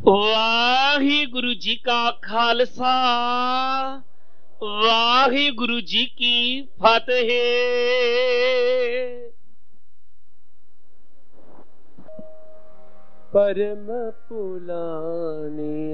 ਵਾਹਿਗੁਰੂ ਜੀ ਕਾ ਖਾਲਸਾ, ਵਾਹਿਗੁਰੂ ਜੀ ਕੀ ਫਤਿਹ। परम पुलानी